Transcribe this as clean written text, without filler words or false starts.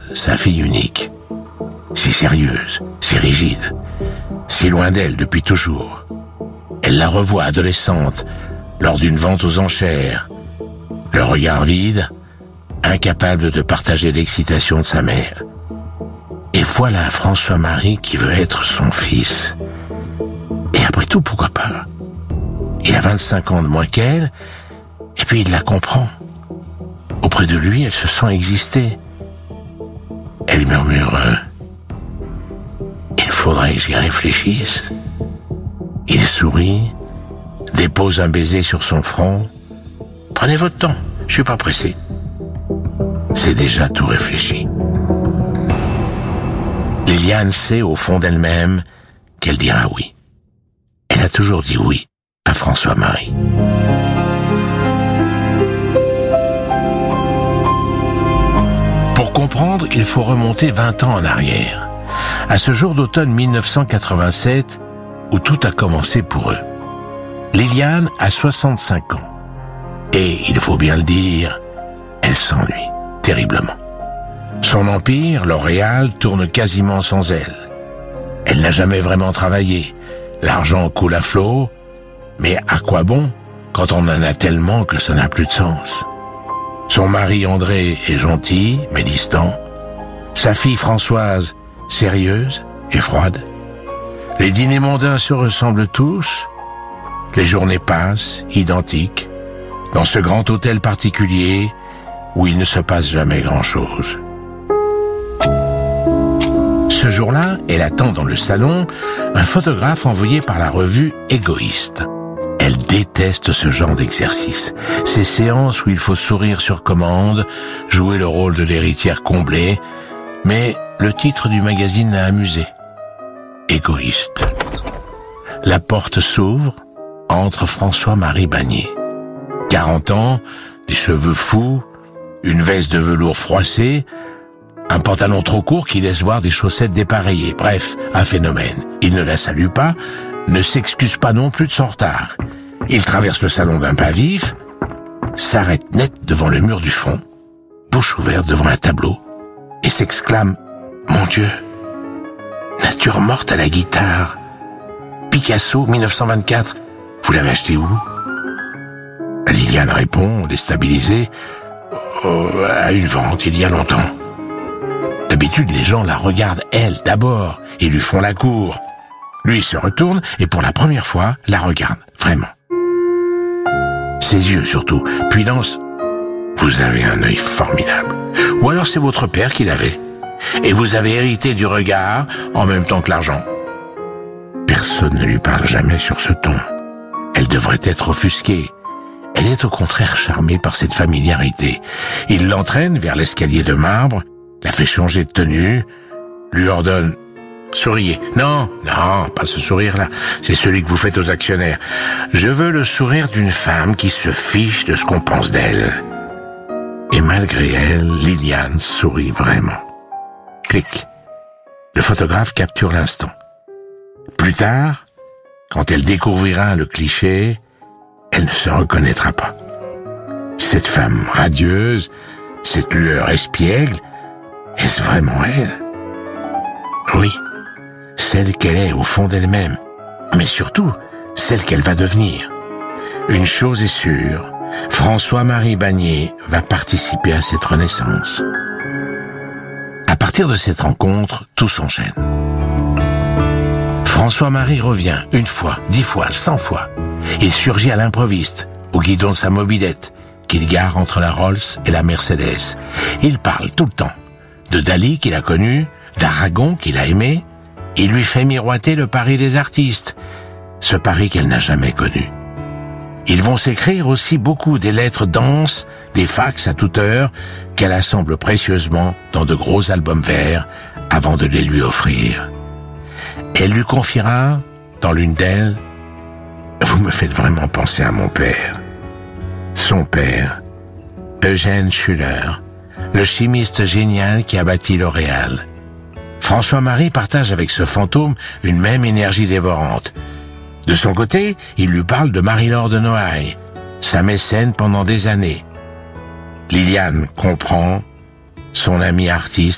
sa fille unique. Si sérieuse, si rigide, si loin d'elle depuis toujours. Elle la revoit adolescente, lors d'une vente aux enchères. Le regard vide, incapable de partager l'excitation de sa mère. Et voilà François-Marie qui veut être son fils. Et après tout, pourquoi pas? Il a 25 ans de moins qu'elle, et puis il la comprend. Auprès de lui, elle se sent exister. Elle murmure « Il faudrait que j'y réfléchisse ». Il sourit, dépose un baiser sur son front. « Prenez votre temps, je suis pas pressé. » C'est déjà tout réfléchi. Liliane sait au fond d'elle-même qu'elle dira oui. Elle a toujours dit oui à François-Marie. Pour comprendre, il faut remonter 20 ans en arrière, à ce jour d'automne 1987 où tout a commencé pour eux. Liliane a 65 ans. Et, il faut bien le dire, elle s'ennuie terriblement. Son empire, L'Oréal, tourne quasiment sans elle. Elle n'a jamais vraiment travaillé. L'argent coule à flot, mais à quoi bon quand on en a tellement que ça n'a plus de sens? Son mari André est gentil, mais distant. Sa fille Françoise, sérieuse et froide. Les dîners mondains se ressemblent tous. Les journées passent, identiques, dans ce grand hôtel particulier où il ne se passe jamais grand-chose. Ce jour-là, elle attend dans le salon un photographe envoyé par la revue Égoïste. Elle déteste ce genre d'exercice, ces séances où il faut sourire sur commande, jouer le rôle de l'héritière comblée, mais le titre du magazine l'a amusée. Égoïste. La porte s'ouvre, entre François-Marie Bagné. 40 ans, des cheveux fous, une veste de velours froissé, un pantalon trop court qui laisse voir des chaussettes dépareillées. Bref, un phénomène. Il ne la salue pas, ne s'excuse pas non plus de son retard. Il traverse le salon d'un pas vif, s'arrête net devant le mur du fond, bouche ouverte devant un tableau, et s'exclame « Mon Dieu, nature morte à la guitare, Picasso, 1924, vous l'avez acheté où ?» Liliane répond, déstabilisée, à une vente il y a longtemps. D'habitude, les gens la regardent, elle, d'abord, et lui font la cour. Lui se retourne et pour la première fois, la regarde, vraiment. Ses yeux surtout, puis lance « Vous avez un œil formidable. » Ou alors c'est votre père qui l'avait. Et vous avez hérité du regard en même temps que l'argent. Personne ne lui parle jamais sur ce ton. Elle devrait être offusquée. Elle est au contraire charmée par cette familiarité. Il l'entraîne vers l'escalier de marbre, la fait changer de tenue, lui ordonne « Souriez. » Non, pas ce sourire-là. C'est celui que vous faites aux actionnaires. Je veux le sourire d'une femme qui se fiche de ce qu'on pense d'elle. Et malgré elle, Liliane sourit vraiment. Clic. Le photographe capture l'instant. Plus tard, quand elle découvrira le cliché, elle ne se reconnaîtra pas. Cette femme radieuse, cette lueur espiègle, est-ce vraiment elle? Oui, celle qu'elle est au fond d'elle-même, mais surtout celle qu'elle va devenir. Une chose est sûre, François-Marie Bagné va participer à cette renaissance. À partir de cette rencontre, tout s'enchaîne. François-Marie revient 1 fois, 10 fois, 100 fois. Il surgit à l'improviste, au guidon de sa mobilette, qu'il gare entre la Rolls et la Mercedes. Il parle tout le temps de Dali qu'il a connu, d'Aragon qu'il a aimé. Il lui fait miroiter le Paris des artistes, ce Paris qu'elle n'a jamais connu. Ils vont s'écrire aussi beaucoup des lettres denses, des fax à toute heure, qu'elle assemble précieusement dans de gros albums verts avant de les lui offrir. Elle lui confiera, dans l'une d'elles, « Vous me faites vraiment penser à mon père. » Son père, Eugène Schuller, le chimiste génial qui a bâti L'Oréal. François-Marie partage avec ce fantôme une même énergie dévorante. De son côté, il lui parle de Marie-Laure de Noailles, sa mécène pendant des années. Liliane comprend, son ami artiste